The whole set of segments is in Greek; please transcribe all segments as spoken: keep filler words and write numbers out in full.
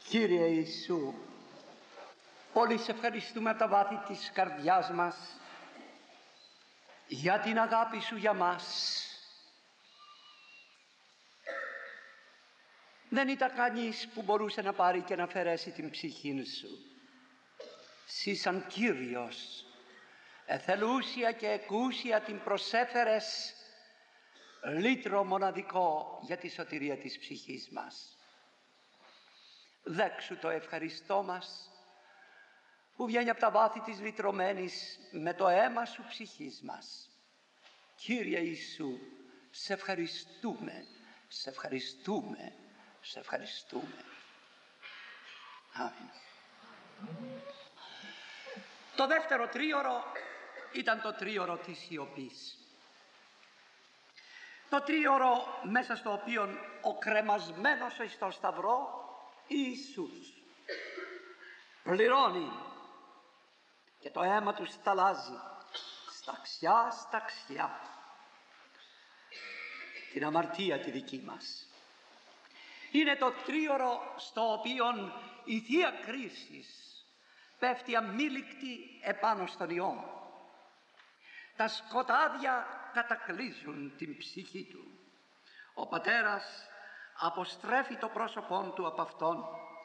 Κύριε Ιησού, πολύ σε ευχαριστούμε από τα βάθη της καρδιάς μας για την αγάπη Σου για μας. Δεν ήταν κανείς που μπορούσε να πάρει και να αφαιρέσει την ψυχή Σου. Συ σαν Κύριος, εθελούσια και εκούσια την προσέφερες λύτρο μοναδικό για τη σωτηρία της ψυχής μας. Δέξου το ευχαριστώ μας που βγαίνει από τα βάθη της λυτρωμένης με το αίμα Σου ψυχής μας. Κύριε Ιησού, σε ευχαριστούμε, σε ευχαριστούμε, σε ευχαριστούμε. Αμήν. Το δεύτερο τρίωρο ήταν το τρίωρο της σιωπής. Το τρίωρο μέσα στο οποίο ο κρεμασμένος στο σταυρό Ιησούς πληρώνει και το αίμα Του σταλάζει σταξιά σταξιά την αμαρτία τη δική μας. Είναι το τρίωρο στο οποίο η Θεία Κρίσης πέφτει αμήλικτη επάνω στον Υιό. Τα σκοτάδια κατακλείζουν την ψυχή Του. Ο Πατέρας αποστρέφει το πρόσωπό Του από Αυτόν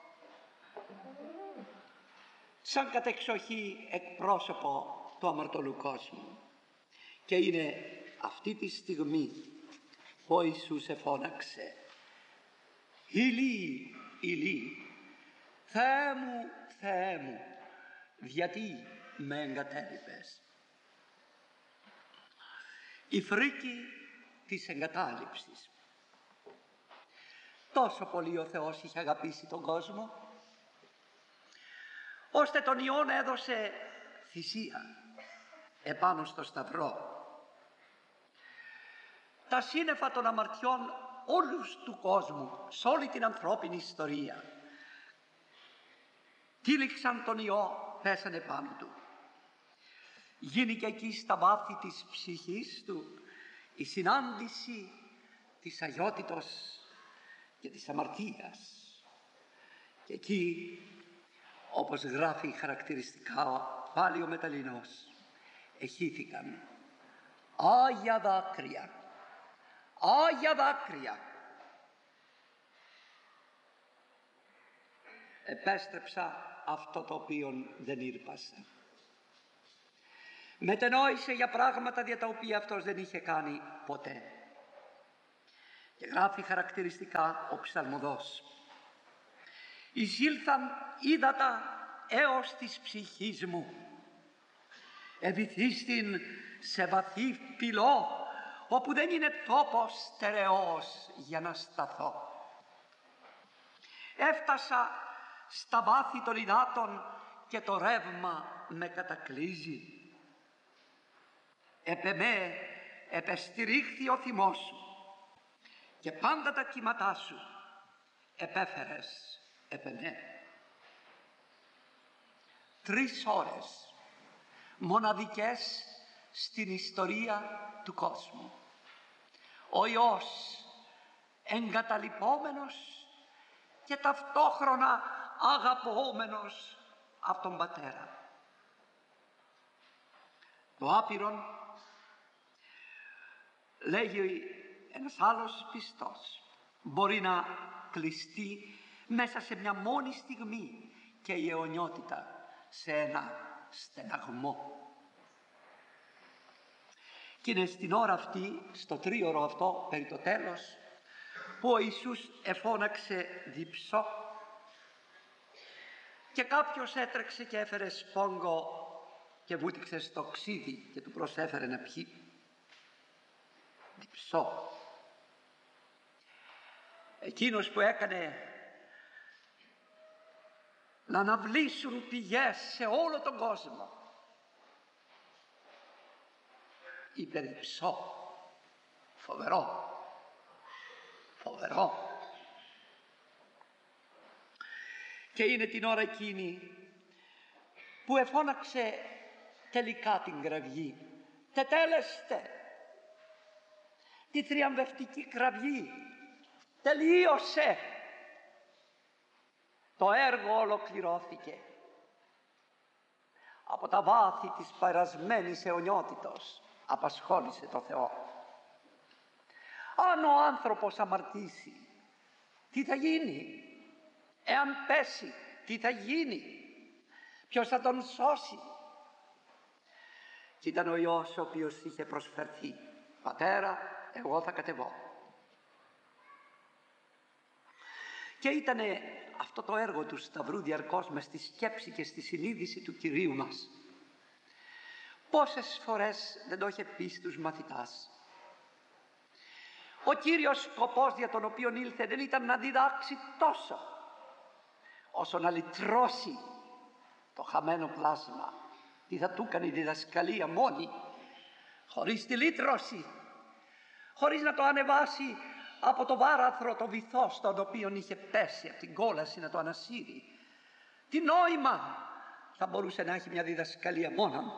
σαν κατεξοχή εκπρόσωπο του αμαρτωλού κόσμου. Και είναι αυτή τη στιγμή που ο Ιησούς εφώναξε «Ηλί, Ηλί, Θεέ μου, Θεέ μου, γιατί με εγκατέλειπες?» Η φρίκη της εγκατάλειψης. Τόσο πολύ ο Θεός είχε αγαπήσει τον κόσμο, ώστε τον Υιόν έδωσε θυσία επάνω στο σταυρό. Τα σύννεφα των αμαρτιών όλους του κόσμου, σε όλη την ανθρώπινη ιστορία, τύλιξαν τον Υιό, πέσανε πάνω Του. Γίνηκε εκεί στα βάθη της ψυχής Του η συνάντηση της αγιότητος και της αμαρτίας. Και εκεί, όπως γράφει χαρακτηριστικά πάλι ο Μεταλληνός, εχύθηκαν άγια δάκρυα, άγια δάκρυα. Επέστρεψα αυτό το οποίο δεν ήρπασα. Μετενόησε για πράγματα για τα οποία αυτός δεν είχε κάνει ποτέ. Και γράφει χαρακτηριστικά ο ψαλμοδός: «Εισήλθαν ύδατα έως της ψυχής μου, ευηθίστην σε βαθύ πυλό, όπου δεν είναι τόπος στερεός για να σταθώ. Έφτασα στα βάθη των υδάτων και το ρεύμα με κατακλείζει. Επ' εμέ επεστηρίχθη ο θυμός Σου και πάντα τα κύματά Σου επέφερες επ' εμέ». Τρεις ώρες μοναδικές στην ιστορία του κόσμου. Ο Υιός εγκαταλειπόμενος και ταυτόχρονα αγαπώμενος από τον Πατέρα. Το άπειρον, λέγει ένας άλλος πιστός, μπορεί να κλειστεί μέσα σε μια μόνη στιγμή και η αιωνιότητα σε ένα στεναγμό. Και είναι στην ώρα αυτή, στο τρίωρο αυτό, περί το τέλος, που ο Ιησούς εφώναξε διψώ και κάποιος έτρεξε και έφερε σπόγκο και βούτυξε στο ξύδι και του προσέφερε να πιει. Διψώ. Εκείνος που έκανε να αναβλήσουν πηγές σε όλο τον κόσμο, είπε διψώ. Φοβερό. Φοβερό. Και είναι την ώρα εκείνη που εφώναξε τελικά την κραυγή. Τετέλεστε. Τη θριαμβευτική κραυγή. Τελείωσε. Το έργο ολοκληρώθηκε. Από τα βάθη της περασμένης αιωνιότητος απασχόλησε το Θεό. Αν ο άνθρωπος αμαρτήσει, τι θα γίνει? Εάν πέσει, τι θα γίνει? Ποιος θα τον σώσει? Και ήταν ο Υιός ο οποίος είχε προσφερθεί. Πατέρα, εγώ θα κατεβώ. Και ήταν αυτό το έργο του Σταυρού διαρκώς μες στη σκέψη και στη συνείδηση του Κυρίου μας. Πόσες φορές δεν το είχε πει στους μαθητάς. Ο κύριος σκοπός για τον οποίο ήλθε δεν ήταν να διδάξει τόσο, όσο να λυτρώσει το χαμένο πλάσμα. Τι θα του έκανε η διδασκαλία μόνη, χωρίς τη λύτρωση, χωρίς να το ανεβάσει από το βάραθρο το βυθό στον οποίο είχε πέσει, από την κόλαση να το ανασύρει? Τι νόημα θα μπορούσε να έχει μια διδασκαλία μόνον?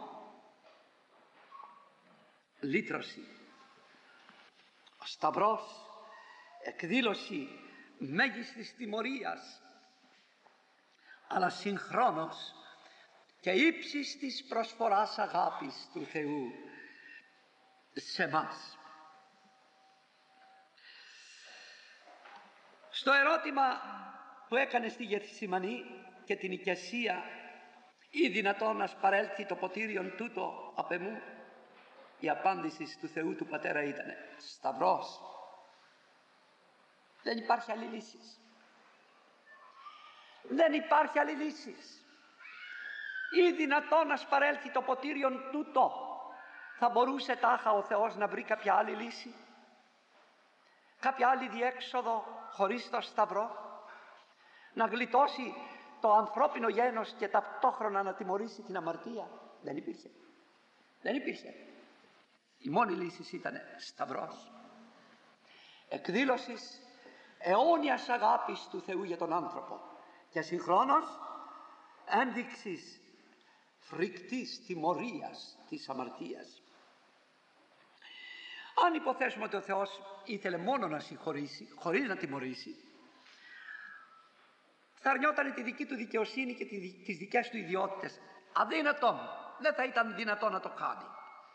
Λύτρωση. Ο Σταυρός, εκδήλωση μέγιστης τιμωρίας, αλλά συγχρόνως και ύψης της προσφοράς αγάπης του Θεού σε μας. Στο ερώτημα που έκανε στη Γεθσιμανή και την οικεσία, ή δυνατόν να παρέλθει το ποτήριον τούτο απ' εμού, η απάντηση του Θεού του Πατέρα ήταν Σταυρός. Δεν υπάρχει άλλη λύση. Δεν υπάρχει άλλη λύση. Ή δυνατόν να παρέλθει το ποτήριον τούτο, θα μπορούσε τάχα ο Θεός να βρει κάποια άλλη λύση? Κάποια άλλη διέξοδο χωρίς το Σταυρό? Να γλιτώσει το ανθρώπινο γένος και ταυτόχρονα να τιμωρήσει την αμαρτία? Δεν υπήρχε. Δεν υπήρχε. Η μόνη λύση ήταν Σταυρός. Εκδήλωσης αιώνιας αγάπης του Θεού για τον άνθρωπο και συγχρόνως ένδειξης φρικτής τιμωρίας της αμαρτίας. Αν υποθέσουμε ότι ο Θεός ήθελε μόνο να συγχωρήσει χωρίς να τιμωρήσει, θα αρνιόταν τη δική του δικαιοσύνη και τις δικές του ιδιότητες. Αδύνατον, δεν θα ήταν δυνατό να το κάνει.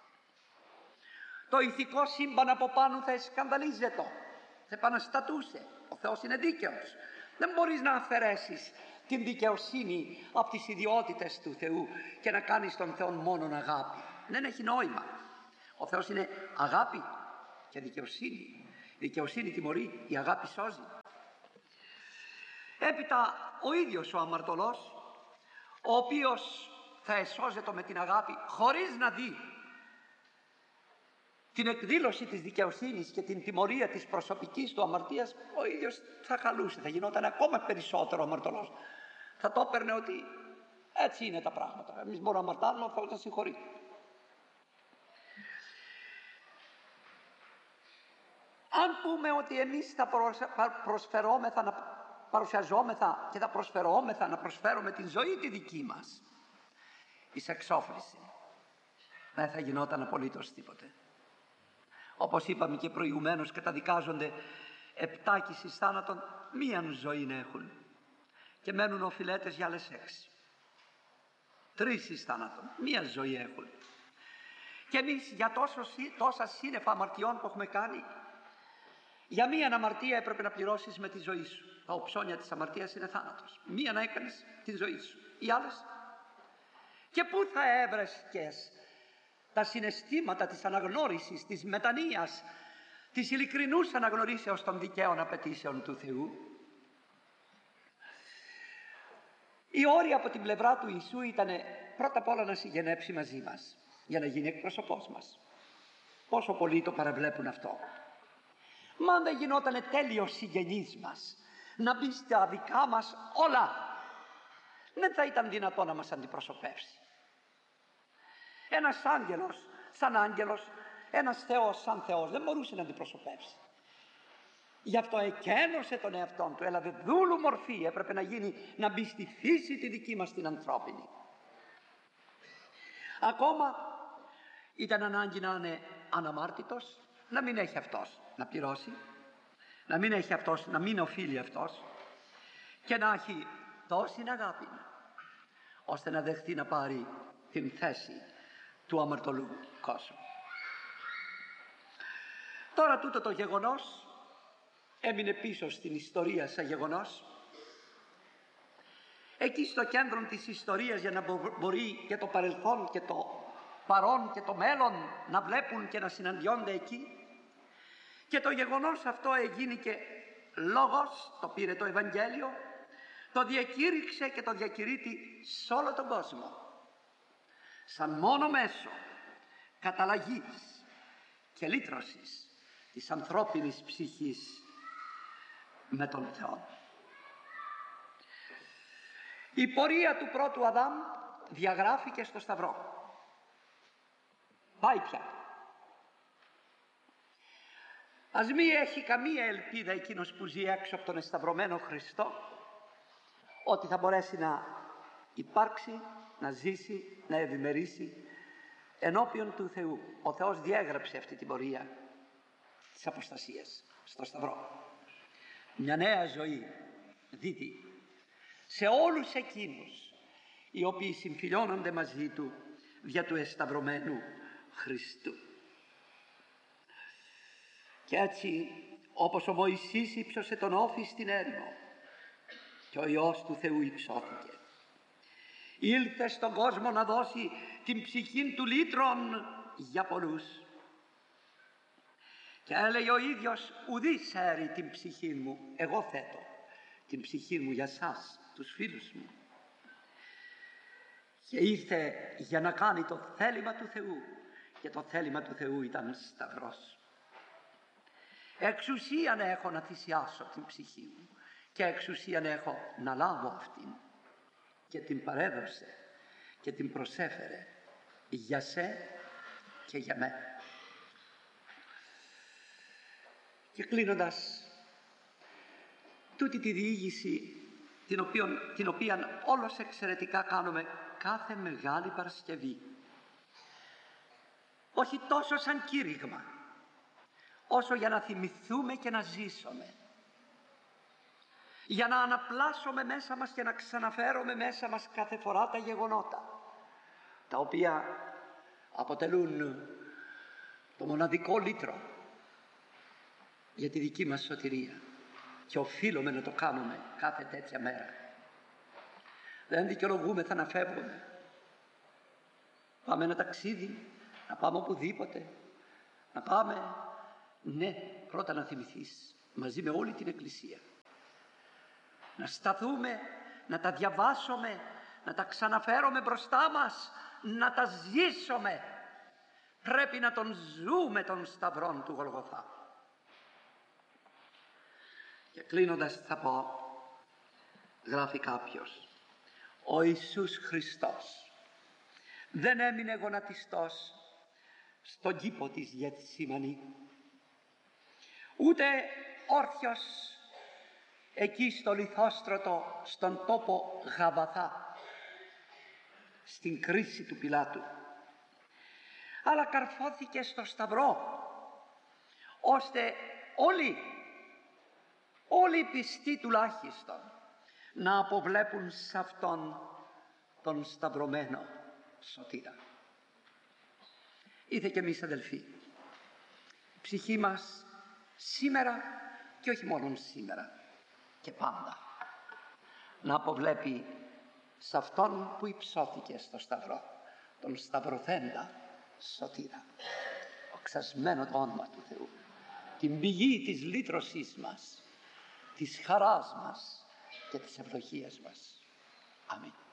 Το ηθικό σύμπαν από πάνω θα σκανδαλίζεται, θα επαναστατούσε. Ο Θεός είναι δίκαιος. Δεν μπορείς να αφαιρέσεις την δικαιοσύνη από τις ιδιότητες του Θεού και να κάνεις τον Θεό μόνον αγάπη. Δεν έχει νόημα. Ο Θεός είναι αγάπη και δικαιοσύνη. Η δικαιοσύνη τιμωρεί, η αγάπη σώζει. Έπειτα ο ίδιος ο αμαρτωλός, ο οποίος θα εσώζεται με την αγάπη χωρίς να δει την εκδήλωση της δικαιοσύνης και την τιμωρία της προσωπικής του αμαρτίας, ο ίδιος θα χαλούσε, θα γινόταν ακόμα περισσότερο αμαρτωλός. Θα το έπαιρνε ότι έτσι είναι τα πράγματα. Εμείς μπορούμε να αμαρτάνουμε, ο Θεός θα συγχωρεί. Αν πούμε ότι εμείς θα προσφερόμεθα, να παρουσιαζόμεθα και θα προσφερόμεθα να προσφέρουμε την ζωή τη δική μας εις εξόφληση, δεν θα γινόταν απολύτως τίποτε. Όπως είπαμε και προηγουμένως, καταδικάζονται επτάκις εις θάνατον, μίαν ζωή έχουν και μένουν οφειλέτες για άλλες έξι. Τρεις εις θάνατον, μία ζωή έχουν. Και εμείς για τόσο, τόσα σύννεφα αμαρτιών που έχουμε κάνει, για μία αμαρτία έπρεπε να πληρώσεις με τη ζωή σου. Τα οψώνια της αμαρτίας είναι θάνατος. Μία να έκανες τη ζωή σου. Οι άλλες. Και πού θα έβρεσκες τα συναισθήματα της αναγνώρισης, της μετανοίας, της ειλικρινούς αναγνωρίσεως των δικαίων απαιτήσεων του Θεού? Η όρια από την πλευρά του Ιησού ήταν πρώτα απ' όλα να συγγενέψει μαζί μας, για να γίνει εκπρόσωπός μας. Πόσο πολλοί το παραβλέπουν αυτό. Μα αν δεν γινόταν τέλειος συγγενής μας, να μπει στα δικά μας όλα, δεν θα ήταν δυνατό να μας αντιπροσωπεύσει. Ένας άγγελος σαν άγγελος, ένας Θεός σαν Θεός δεν μπορούσε να αντιπροσωπεύσει. Γι' αυτό εκένωσε τον εαυτόν του, έλαβε δούλου μορφή, έπρεπε να γίνει, να μπει στη φύση τη δική μας την ανθρώπινη. Ακόμα ήταν ανάγκη να είναι αναμάρτητος, να μην έχει αυτός να πληρώσει, να μην έχει αυτός, να μην οφείλει αυτός και να έχει τόση αγάπη, ώστε να δεχτεί να πάρει την θέση του αμαρτωλού κόσμου. Τώρα τούτο το γεγονός έμεινε πίσω στην ιστορία σαν γεγονός. Εκεί στο κέντρο της ιστορίας, για να μπορεί και το παρελθόν και το παρόν και το μέλλον να βλέπουν και να συναντιόνται εκεί. Και το γεγονός αυτό εγίνηκε λόγος, το πήρε το Ευαγγέλιο, το διακήρυξε και το διακηρύττει σε όλο τον κόσμο, σαν μόνο μέσο καταλλαγής και λύτρωσης της ανθρώπινης ψυχής με τον Θεό. Η πορεία του πρώτου Αδάμ διαγράφηκε στο Σταυρό. Πάει πια. Ας μη έχει καμία ελπίδα εκείνος που ζει έξω από τον εσταυρωμένο Χριστό ότι θα μπορέσει να υπάρξει, να ζήσει, να ευημερήσει ενώπιον του Θεού. Ο Θεός διέγραψε αυτή την πορεία της αποστασίας στο Σταυρό. Μια νέα ζωή δίδει σε όλους εκείνους οι οποίοι συμφιλιώνονται μαζί του δια του εσταυρωμένου Χριστού. Και έτσι, όπως ο Μωυσής ύψωσε τον όφη στην έρημο και ο Υιός του Θεού υψώθηκε, ήλθε στον κόσμο να δώσει την ψυχή του λύτρων για πολλούς. Και έλεγε ο ίδιος, ουδής έρει την ψυχή μου, εγώ θέτω την ψυχή μου για σας, τους φίλους μου. Και ήρθε για να κάνει το θέλημα του Θεού, και το θέλημα του Θεού ήταν σταυρός. Εξουσίαν έχω να θυσιάσω την ψυχή μου και εξουσίαν έχω να λάβω αυτήν, και την παρέδωσε και την προσέφερε για σε και για μέ. Και κλείνοντας, τούτη τη διήγηση την οποία, την οποία όλος εξαιρετικά κάνουμε κάθε Μεγάλη Παρασκευή, όχι τόσο σαν κήρυγμα όσο για να θυμηθούμε και να ζήσουμε, για να αναπλάσουμε μέσα μας και να ξαναφέρουμε μέσα μας κάθε φορά τα γεγονότα τα οποία αποτελούν το μοναδικό λύτρο για τη δική μας σωτηρία, και οφείλουμε να το κάνουμε κάθε τέτοια μέρα. Δεν δικαιολογούμεθα να φεύγουμε. Πάμε ένα ταξίδι, να πάμε οπουδήποτε, να πάμε, ναι, πρώτα να θυμηθείς μαζί με όλη την Εκκλησία, να σταθούμε, να τα διαβάσουμε, να τα ξαναφέρουμε μπροστά μας, να τα ζήσουμε. Πρέπει να τον ζούμε τον σταυρόν του Γολγοθά. Και κλείνοντας θα πω, γράφει κάποιος, ο Ιησούς Χριστός δεν έμεινε γονατιστός στον κήπο της Γεθσιμανή, ούτε όρθιος εκεί στο λιθόστρωτο στον τόπο Γαβαθά, στην κρίση του Πιλάτου, αλλά καρφώθηκε στο Σταυρό, ώστε όλοι, όλοι οι πιστοί τουλάχιστον, να αποβλέπουν σε αυτόν τον σταυρωμένο σωτήρα. Ήθε και εμείς, αδελφοί, η ψυχή μας σήμερα και όχι μόνο σήμερα και πάντα να αποβλέπει σε αυτόν που υψώθηκε στο Σταυρό, τον σταυρωθέντα σωτήρα, οξασμένο το όνομα του Θεού, την πηγή της λύτρωσής μας, της χαράς μας και της ευλογίας μας. Αμήν.